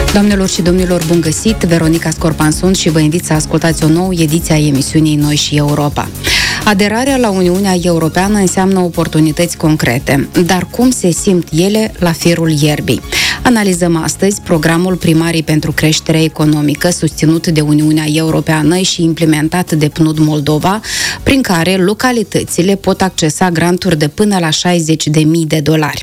Doamnelor și domnilor, bun găsit! Veronica Scorpan sunt și vă invit să ascultați o nouă ediție a emisiunii Noi și Europa. Aderarea la Uniunea Europeană înseamnă oportunități concrete, dar cum se simt ele la firul ierbii? Analizăm astăzi programul Primarii pentru Creșterea Economică, susținut de Uniunea Europeană și implementat de PNUD Moldova, prin care localitățile pot accesa granturi de până la $60.000.